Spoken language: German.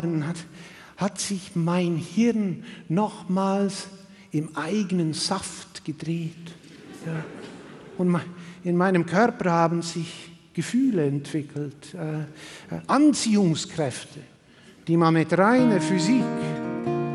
Jahren hat sich mein Hirn nochmals im eigenen Saft gedreht. Ja. Und in meinem Körper haben sich Gefühle entwickelt, Anziehungskräfte, die man mit reiner Physik